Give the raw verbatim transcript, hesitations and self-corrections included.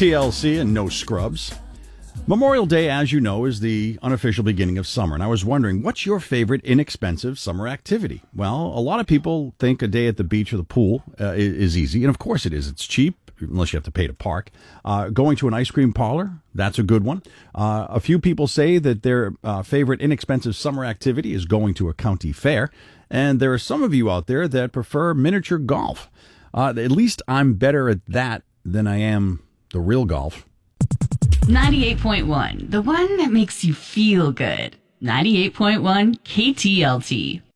T L C and no scrubs. Memorial Day, as you know, is the unofficial beginning of summer, and I was wondering, what's your favorite inexpensive summer activity? Well, a lot of people think a day at the beach or the pool uh, is easy, and of course it is. It's cheap, unless you have to pay to park. Uh, going to an ice cream parlor, that's a good one. Uh, a few people say that their uh, favorite inexpensive summer activity is going to a county fair, and there are some of you out there that prefer miniature golf. Uh, at least I'm better at that than I am the real golf. ninety-eight point one, the one that makes you feel good. ninety-eight point one K T L T.